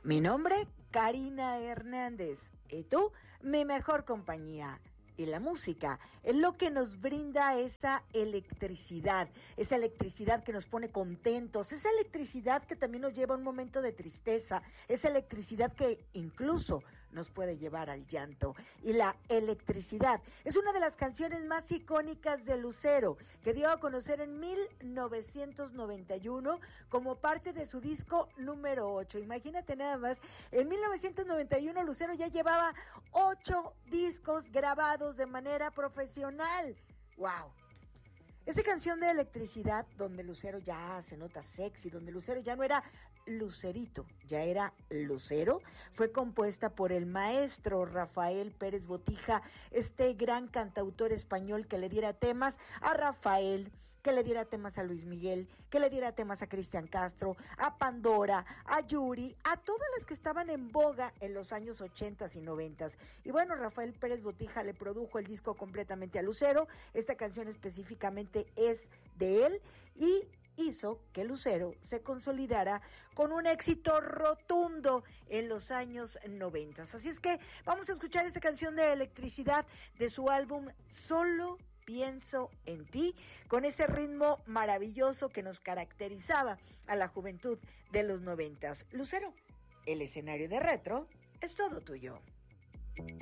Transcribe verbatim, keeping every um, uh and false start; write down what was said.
Mi nombre, Karina Hernández. Y tú, mi mejor compañía. Y la música es lo que nos brinda esa electricidad, esa electricidad que nos pone contentos, esa electricidad que también nos lleva a un momento de tristeza, esa electricidad que incluso nos puede llevar al llanto. Y la electricidad es una de las canciones más icónicas de Lucero, que dio a conocer en mil novecientos noventa y uno como parte de su disco número ocho. Imagínate nada más, en mil novecientos noventa y uno Lucero ya llevaba ocho discos grabados de manera profesional. ¡Wow! Esa canción de electricidad, donde Lucero ya se nota sexy, donde Lucero ya no era Lucerito, ya era Lucero, fue compuesta por el maestro Rafael Pérez Botija, este gran cantautor español que le diera temas a Rafael, que le diera temas a Luis Miguel, que le diera temas a Cristian Castro, a Pandora, a Yuri, a todas las que estaban en boga en los años ochentas y noventas. Y bueno, Rafael Pérez Botija le produjo el disco completamente a Lucero. Esta canción específicamente es de él y hizo que Lucero se consolidara con un éxito rotundo en los años noventas. Así es que vamos a escuchar esta canción de Electricidad de su álbum Solo Pienso en Ti, con ese ritmo maravilloso que nos caracterizaba a la juventud de los noventas. Lucero, el escenario de Retro es todo tuyo.